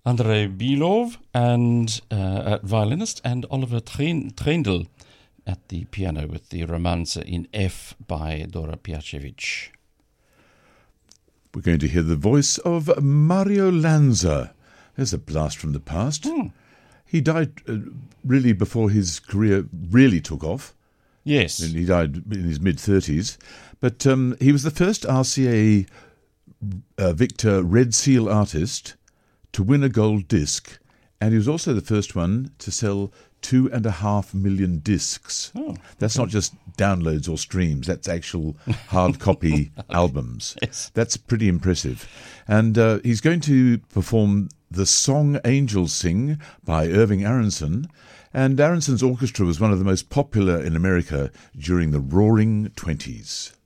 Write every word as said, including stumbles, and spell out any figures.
Andrei Belov and uh, at violinist, and Oliver Trein- Treindl at the piano with the Romanze in F by Dora Piacevic. We're going to hear the voice of Mario Lanza. There's a blast from the past. Hmm. He died uh, really before his career really took off. Yes. And he died in his mid-thirties. But um, he was the first R C A uh, Victor Red Seal artist to win a gold disc, and he was also the first one to sell two and a half million discs. Oh, that's okay. not just downloads or streams, that's actual hard copy albums. Yes. That's pretty impressive. And uh, he's going to perform The Song Angels Sing by Irving Aronson, and Aronson's orchestra was one of the most popular in America during the Roaring Twenties.